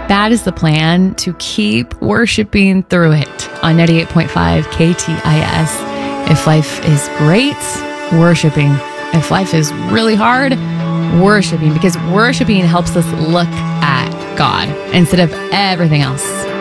That is the plan, to keep worshiping through it on 98.5 KTIS. If life is great, worshiping. If life is really hard, worshiping, because worshiping helps us look at God instead of everything else.